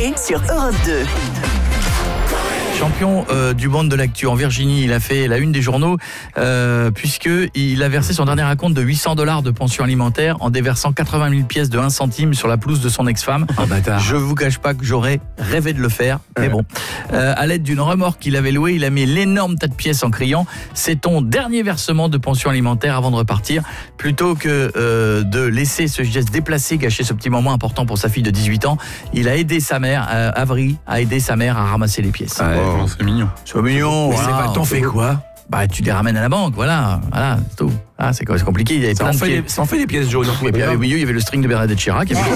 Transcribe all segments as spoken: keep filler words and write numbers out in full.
Coé sur Europe deux. Champion euh, du monde de l'actu en Virginie, il a fait la une des journaux euh, puisqu'il a versé son dernier acompte de huit cents dollars de pension alimentaire en déversant quatre-vingt mille pièces de un centime sur la pelouse de son ex-femme. Oh, bâtard. Je vous cache pas que j'aurais rêvé de le faire, mais bon. Euh, à l'aide d'une remorque qu'il avait louée, il a mis l'énorme tas de pièces en criant « C'est ton dernier versement de pension alimentaire avant de repartir ». Plutôt que euh, de laisser ce geste déplacé gâcher ce petit moment important pour sa fille de dix-huit ans, il a aidé sa mère, euh, Avery, a aidé sa mère à ramasser les pièces. Ah, Oh. c'est mignon. C'est mignon. Mais c'est voilà. pas, t'en fais quoi? Bah, tu les ramènes à la banque, voilà, voilà, c'est tout. Ah, c'est c'est compliqué, il y avait Ça plein en, de fait pieds. des, ça en fait des pièces jaunes. Et puis au milieu, il y avait le string de Bernadette Chirac. Et puis...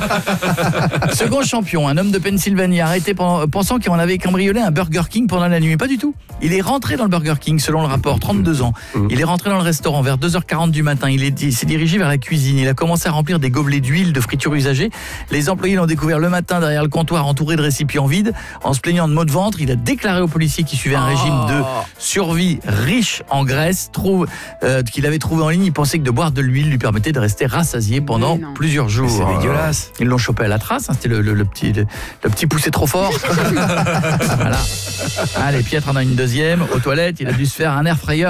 Second champion, un homme de Pennsylvanie arrêté pendant, pensant qu'il en avait cambriolé un Burger King pendant la nuit. Pas du tout. Il est rentré dans le Burger King, selon le rapport, trente-deux ans. Il est rentré dans le restaurant vers deux heures quarante du matin. Il, est, il s'est dirigé vers la cuisine. Il a commencé à remplir des gobelets d'huile de friture usagée. Les employés l'ont découvert le matin derrière le comptoir, entouré de récipients vides. En se plaignant de maux de ventre, il a déclaré aux policiers qu'il suivait un régime de survie riche en graisse, trouve, euh, qu'il avait trouvé en ligne. Il pensait que de boire de l'huile lui permettait de rester rassasié pendant plusieurs jours. C'est dégueulasse. Ils l'ont chopé à la trace, hein, c'était le, le, le, petit, le, le petit poussé trop fort. Voilà. Allez, Pietre en a une deuxième. Aux toilettes, il a dû se faire un air fryer.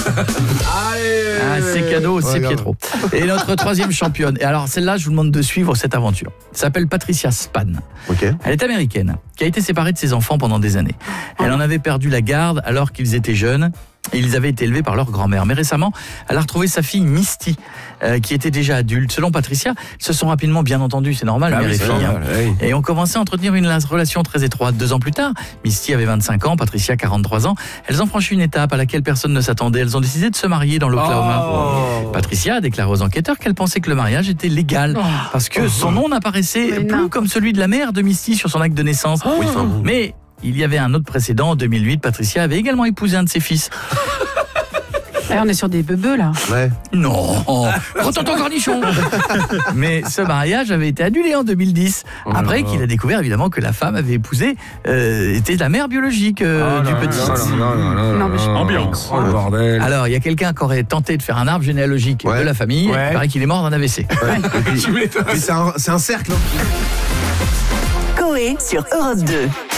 Ah, c'est cadeau, c'est Pietro. Et notre troisième championne. Et alors, celle-là, je vous demande de suivre cette aventure. Elle s'appelle Patricia Spann. Okay. Elle est américaine, qui a été séparée de ses enfants pendant des années. Elle en avait perdu la garde alors qu'ils étaient jeunes. Et ils avaient été élevés par leur grand-mère. Mais récemment, elle a retrouvé sa fille Misty, euh, qui était déjà adulte. Selon Patricia, ils se sont rapidement bien entendus, c'est normal, Ah mère oui, et c'est fille. normal, Hein. oui. Et ont commencé à entretenir une relation très étroite. Deux ans plus tard, Misty avait vingt-cinq ans, Patricia quarante-trois ans. Elles ont franchi une étape à laquelle personne ne s'attendait. Elles ont décidé de se marier dans l'Oklahoma. Oh. Patricia a déclaré aux enquêteurs qu'elle pensait que le mariage était légal, parce que son nom n'apparaissait Mais plus non. comme celui de la mère de Misty sur son acte de naissance. Oui, enfin, bon. Mais il y avait un autre précédent. En deux mille huit, Patricia avait également épousé un de ses fils. Eh, on est sur des beubeux là. Ouais. Non, retentant cornichon. Mais ce mariage avait été annulé en deux mille dix. Oh là Après là. qu'il a découvert évidemment que la femme avait épousé euh, était la mère biologique euh, Oh du là petit. là là là là là Non, mais je- là. Ambiance. Oh le bordel. Alors il y a quelqu'un qui aurait tenté de faire un arbre généalogique Ouais. de la famille. Ouais. Il paraît qu'il est mort d'un A V C. Tu m'étonnes. Mais c'est un, c'est un cercle. Hein. Coé sur Europe deux.